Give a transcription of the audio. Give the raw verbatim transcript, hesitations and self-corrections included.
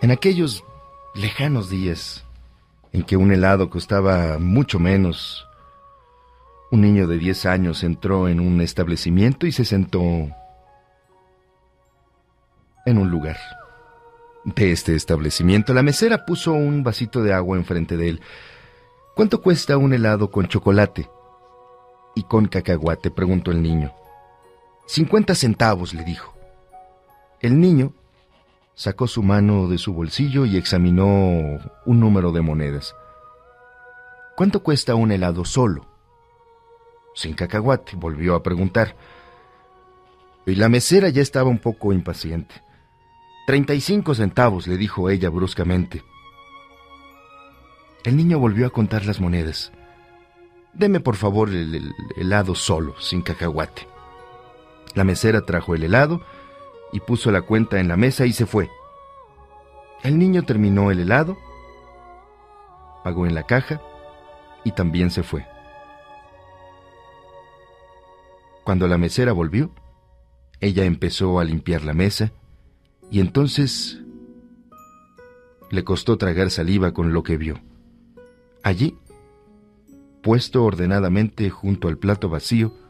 En aquellos lejanos días en que un helado costaba mucho menos, un niño de diez años entró en un establecimiento y se sentó en un lugar de este establecimiento. La mesera puso un vasito de agua enfrente de él. ¿Cuánto cuesta un helado con chocolate y con cacahuate?, preguntó el niño. Cincuenta centavos, le dijo. El niño sacó su mano de su bolsillo y examinó un número de monedas. ¿Cuánto cuesta un helado solo, sin cacahuate?, volvió a preguntar. Y la mesera ya estaba un poco impaciente. Treinta y cinco centavos, le dijo ella bruscamente. El niño volvió a contar las monedas. Deme por favor el, el helado solo, sin cacahuate. La mesera trajo el helado y puso la cuenta en la mesa y se fue. El niño terminó el helado, pagó en la caja y también se fue. Cuando la mesera volvió, ella empezó a limpiar la mesa y entonces le costó tragar saliva con lo que vio. Allí, puesto ordenadamente junto al plato vacío,